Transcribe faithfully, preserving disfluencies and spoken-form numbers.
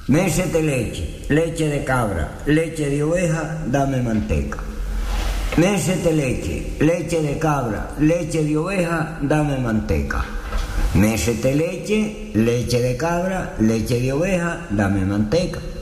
Mécete leche, leche de cabra, leche de oveja, dame manteca. Mécete leche, leche de cabra, leche de oveja, dame manteca. Mécete leche, leche de cabra, leche de oveja, dame manteca.